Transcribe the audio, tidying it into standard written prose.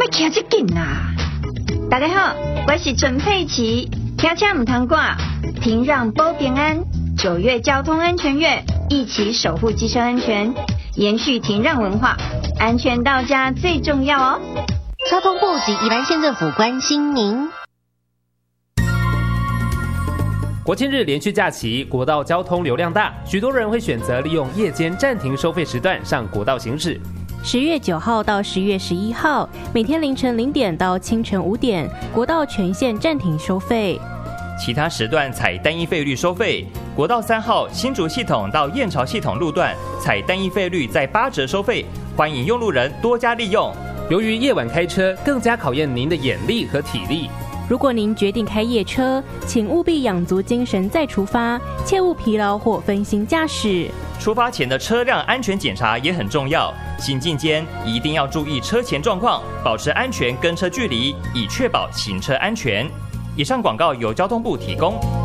骑这紧啊！大家好，我是陈佩琪，开车唔通挂，停让保平安。9月交通安全月，一起守护机车安全，延续停让文化，安全到家最重要哦。 交通部及宜兰县政府关心您。 国庆日连续假期，国道交通流量大，许多人会选择利用夜间暂停收费时段上国道行驶。 10月9号到10月11号，每天凌晨0点到清晨5点，国道全线暂停收费。 其他时段采单一费率收费。国道3号新竹系统到燕巢系统路段采单一费率在8折收费，欢迎用路人多加利用。 由于夜晚开车更加考验您的眼力和体力， 如果您决定开夜车，请务必养足精神再出发，切勿疲劳或分心驾驶。 出发前的车辆安全检查也很重要，行进间一定要注意车前状况，保持安全跟车距离，以确保行车安全。以上广告由交通部提供。